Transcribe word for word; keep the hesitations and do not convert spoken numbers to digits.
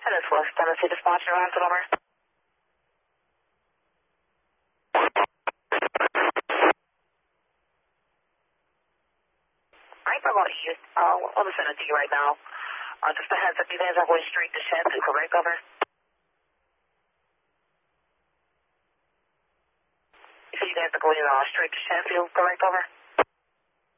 And it's West Tennessee Dispatch, your answer number. Alright, I'm going to use, uh, I'll just send it to you right now. Uh, just a heads up, you guys are going straight to Shantou, correct, over? You said you guys are going uh, straight to Shantou, correct, over?